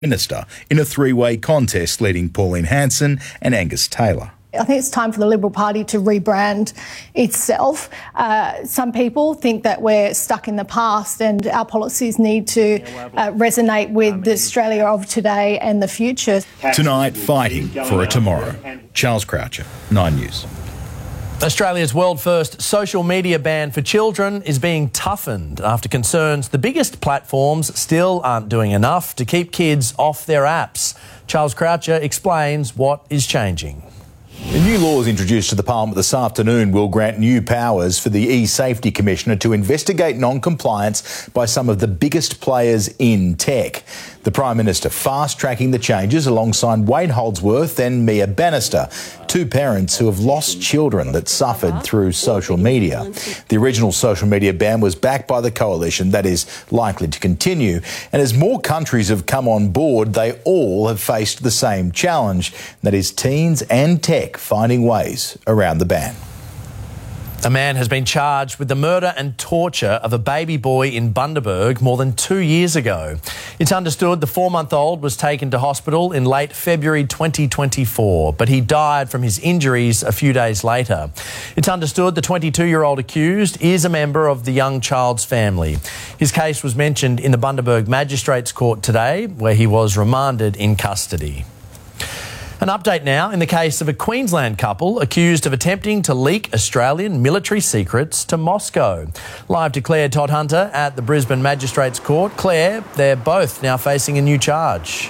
Minister in a three-way contest leading Pauline Hanson and Angus Taylor. I think it's time for the Liberal Party to rebrand itself. Some people think that we're stuck in the past and our policies need to resonate with the Australia of today and the future. Tonight, fighting for a tomorrow. Charles Croucher, 9 News. Australia's world-first social media ban for children is being toughened after concerns the biggest platforms still aren't doing enough to keep kids off their apps. Charles Croucher explains what is changing. The new laws introduced to the Parliament this afternoon will grant new powers for the E-Safety Commissioner to investigate non-compliance by some of the biggest players in tech. The Prime Minister fast-tracking the changes alongside Wayne Holdsworth and Mia Bannister, two parents who have lost children that suffered through social media. The original social media ban was backed by the coalition that is likely to continue. And as more countries have come on board, they all have faced the same challenge, that is teens and tech finding ways around the ban. A man has been charged with the murder and torture of a baby boy in Bundaberg more than 2 years ago. It's understood the 4-month-old was taken to hospital in late February 2024, but he died from his injuries a few days later. It's understood the 22-year-old accused is a member of the young child's family. His case was mentioned in the Bundaberg Magistrates Court today, where he was remanded in custody. An update now in the case of a Queensland couple accused of attempting to leak Australian military secrets to Moscow. Live to Claire Todd-Hunter at the Brisbane Magistrates Court. Claire, they're both now facing a new charge.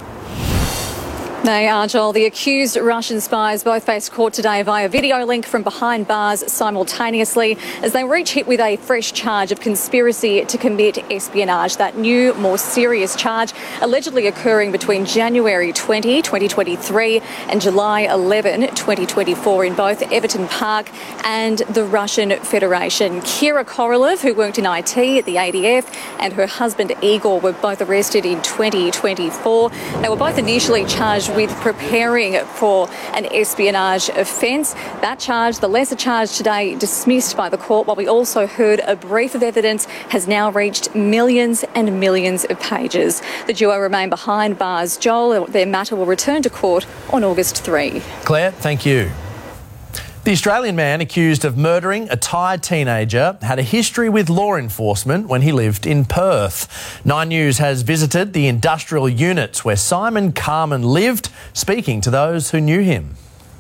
They are, Joel. The accused Russian spies both face court today via video link from behind bars simultaneously as they were each hit with a fresh charge of conspiracy to commit espionage. That new, more serious charge allegedly occurring between January 20, 2023 and July 11, 2024 in both Everton Park and the Russian Federation. Kira Korolev, who worked in IT at the ADF, and her husband Igor were both arrested in 2024. They were both initially charged with preparing for an espionage offence. That charge, the lesser charge today, dismissed by the court, while we also heard a brief of evidence has now reached millions and millions of pages. The duo remain behind bars. Joel, their matter will return to court on August 3. Claire, thank you. The Australian man accused of murdering a Thai teenager had a history with law enforcement when he lived in Perth. 9 News has visited the industrial units where Simon Carman lived, speaking to those who knew him.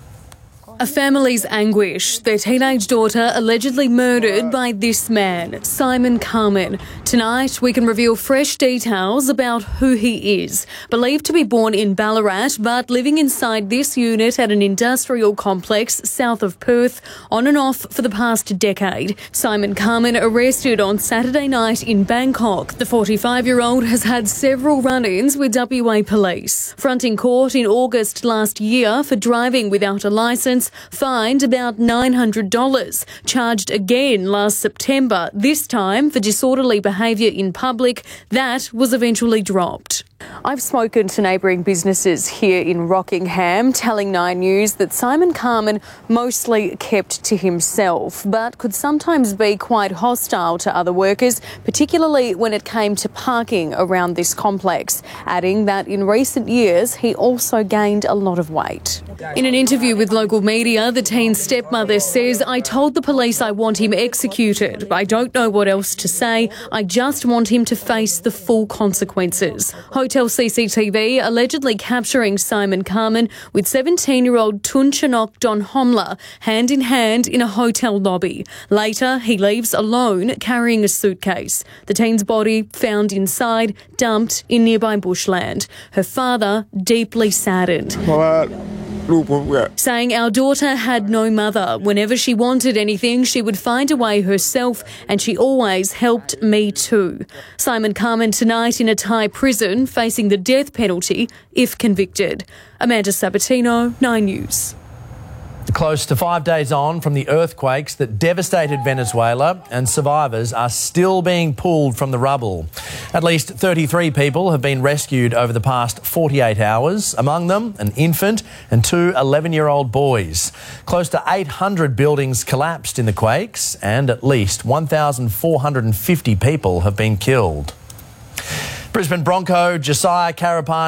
A family's anguish, their teenage daughter allegedly murdered by this man, Simon Carman. Tonight, we can reveal fresh details about who he is. Believed to be born in Ballarat, but living inside this unit at an industrial complex south of Perth, on and off for the past decade. Simon Carman arrested on Saturday night in Bangkok. The 45-year-old has had several run-ins with WA police. Fronting court in August last year for driving without a licence, fined about $900, charged again last September, this time for disorderly behaviour in public. That was eventually dropped. I've spoken to neighbouring businesses here in Rockingham, telling 9 News that Simon Carman mostly kept to himself, but could sometimes be quite hostile to other workers, particularly when it came to parking around this complex, adding that in recent years he also gained a lot of weight. In an interview with local media, the teen's stepmother says, "I told the police I want him executed. I don't know what else to say. I just want him to face the full consequences." Hotel CCTV allegedly capturing Simon Carman with 17-year-old Tunchanok Donhomla hand in hand in a hotel lobby. Later, he leaves alone carrying a suitcase. The teen's body found inside, dumped in nearby bushland. Her father deeply saddened, saying, "Our daughter had no mother. Whenever she wanted anything, she would find a way herself, and she always helped me too." Simon Carman tonight in a Thai prison facing the death penalty if convicted. Amanda Sabatino, 9 News. Close to 5 days on from the earthquakes that devastated Venezuela, and survivors are still being pulled from the rubble. At least 33 people have been rescued over the past 48 hours, among them an infant and two 11-year-old boys. Close to 800 buildings collapsed in the quakes, and at least 1,450 people have been killed. Brisbane Bronco Josiah Karapani